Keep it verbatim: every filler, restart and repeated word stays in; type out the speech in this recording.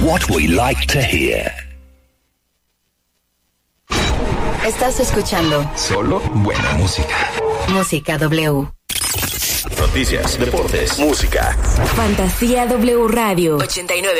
what we like to hear. Estás escuchando solo buena música. Música W. Noticias, deportes, música. Fantasía W Radio ochenta y nueve.